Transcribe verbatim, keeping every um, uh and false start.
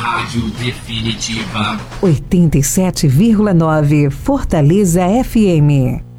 Rádio Definitiva. oitenta e sete vírgula nove Fortaleza F M.